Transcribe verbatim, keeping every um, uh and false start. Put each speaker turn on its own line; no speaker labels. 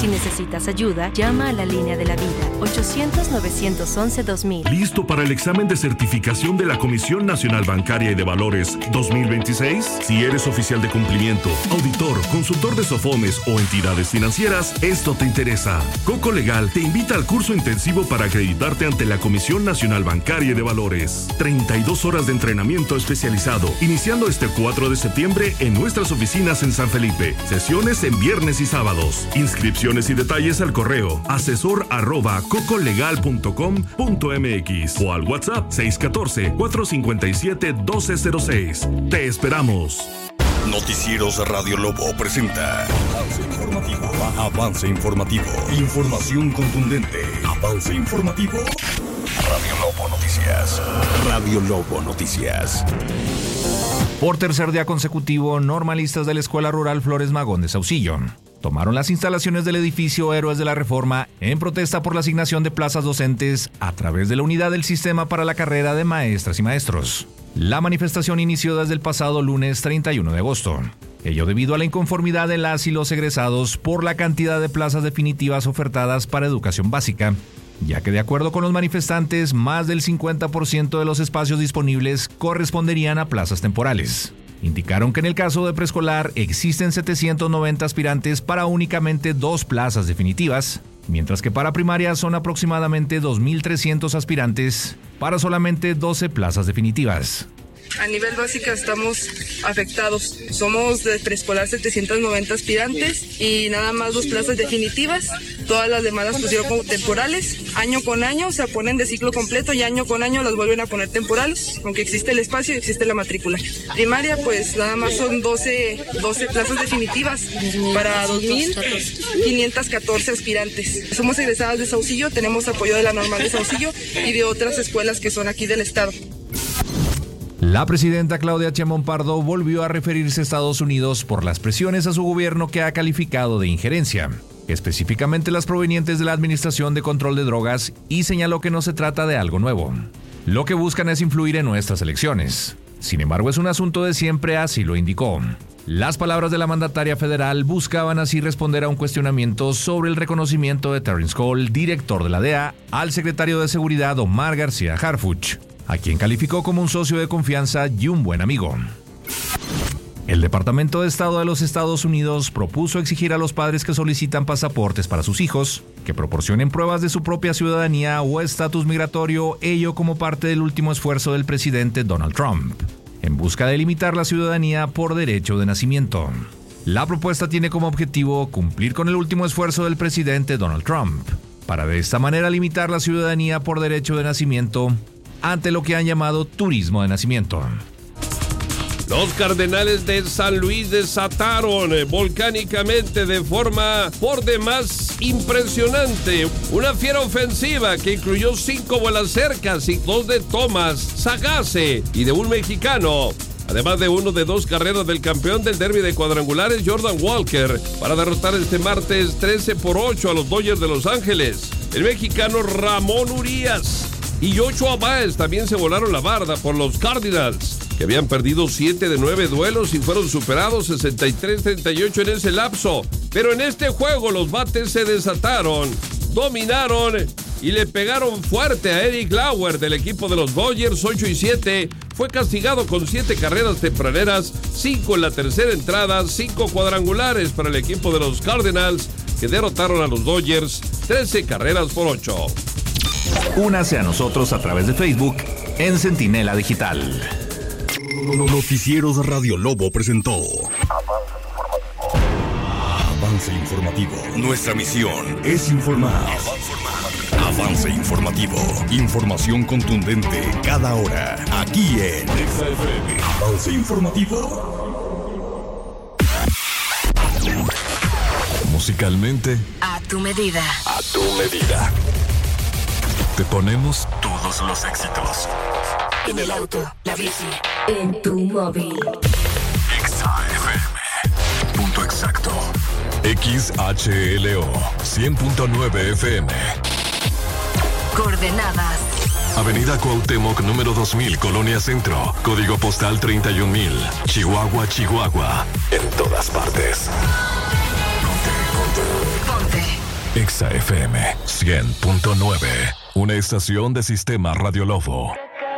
necesitas ayuda, llama a la línea de la vida, ochocientos, novecientos once, dos mil.
¿Listo para el examen de certificación de la Comisión Nacional Bancaria y de Valores dos mil veintiséis? Si eres oficial de cumplimiento, auditor, consultor de SOFOMES o entidades financieras, esto te interesa. Coco Legal te invita al curso intensivo para acreditarte ante la Comisión Nacional Bancaria y de Valores. treinta y dos horas de entrenamiento especializado, iniciando este cuatro de septiembre en nuestras oficinas en San Felipe. Sesiones en viernes y sábados. Inscripciones y detalles al correo asesor arroba cocolegal punto com punto mx o al WhatsApp seis uno cuatro, cuatro cinco siete, uno dos cero seis. Te esperamos.
Noticieros Radio Lobo presenta Avance Informativo. Avance Informativo. Información contundente. Avance Informativo. Radio Lobo Noticias. Radio Lobo Noticias.
Por tercer día consecutivo, normalistas de la Escuela Rural Flores Magón de Saucillo tomaron las instalaciones del edificio Héroes de la Reforma en protesta por la asignación de plazas docentes a través de la unidad del sistema para la carrera de maestras y maestros. La manifestación inició desde el pasado lunes treinta y uno de agosto. Ello debido a la inconformidad de las y los egresados por la cantidad de plazas definitivas ofertadas para educación básica, ya que de acuerdo con los manifestantes, más del cincuenta por ciento de los espacios disponibles corresponderían a plazas temporales. Indicaron que en el caso de preescolar existen setecientos noventa aspirantes para únicamente dos plazas definitivas, mientras que para primaria son aproximadamente dos mil trescientos aspirantes para solamente doce plazas definitivas.
A nivel básica estamos afectados. Somos de preescolar setecientos noventa aspirantes y nada más dos plazas definitivas. Todas las demás las pusieron como temporales. Año con año se ponen de ciclo completo y año con año las vuelven a poner temporales, aunque existe el espacio y existe la matrícula. Primaria pues nada más son doce, doce plazas definitivas para dos mil quinientos catorce aspirantes. Somos egresadas de Saucillo, tenemos apoyo de la Normal de Saucillo y de otras escuelas que son aquí del estado.
La presidenta Claudia Sheinbaum Pardo volvió a referirse a Estados Unidos por las presiones a su gobierno que ha calificado de injerencia, específicamente las provenientes de la Administración de Control de Drogas, y señaló que no se trata de algo nuevo. Lo que buscan es influir en nuestras elecciones. Sin embargo, es un asunto de siempre, así lo indicó. Las palabras de la mandataria federal buscaban así responder a un cuestionamiento sobre el reconocimiento de Terrence Cole, director de la D E A, al secretario de Seguridad Omar García Harfuch, a quien calificó como un socio de confianza y un buen amigo. El Departamento de Estado de los Estados Unidos propuso exigir a los padres que solicitan pasaportes para sus hijos que proporcionen pruebas de su propia ciudadanía o estatus migratorio, ello como parte del último esfuerzo del presidente Donald Trump, en busca de limitar la ciudadanía por derecho de nacimiento. La propuesta tiene como objetivo cumplir con el último esfuerzo del presidente Donald Trump, para de esta manera limitar la ciudadanía por derecho de nacimiento ante lo que han llamado turismo de nacimiento.
Los Cardenales de San Luis desataron volcánicamente de forma por demás impresionante una fiera ofensiva que incluyó cinco vuelas cercas y dos de Tomás Sagase y de un mexicano, además de uno de dos carreras del campeón del derbi de cuadrangulares Jordan Walker, para derrotar este martes trece por ocho a los Dodgers de Los Ángeles. El mexicano Ramón Urias y Joshua Baez también se volaron la barda por los Cardinals, que habían perdido siete de nueve duelos y fueron superados sesenta y tres a treinta y ocho en ese lapso. Pero en este juego los bates se desataron, dominaron y le pegaron fuerte a Eric Lauer del equipo de los Dodgers. Ocho y siete, fue castigado con siete carreras tempraneras, cinco en la tercera entrada, cinco cuadrangulares para el equipo de los Cardinals, que derrotaron a los Dodgers trece carreras por ocho.
Únase a nosotros a través de Facebook en Centinela Digital.
Noticieros Radio Lobo presentó Avance Informativo. Nuestra misión es informar. Avance Informativo. Información contundente cada hora. Aquí en Exa F M. Avance Informativo. Musicalmente,
A tu medida.
a tu medida. Te ponemos
Todos los éxitos. En el auto, la bici, en tu móvil.
Exa F M. Punto exacto. X H L O cien punto nueve F M.
Coordenadas.
Avenida Cuauhtémoc, número dos mil, Colonia Centro. Código postal treinta y un mil. Chihuahua, Chihuahua. En todas partes. Ponte, ponte.
Ponte.
Exa F M cien punto nueve, una estación de Sistema Radio Lobo.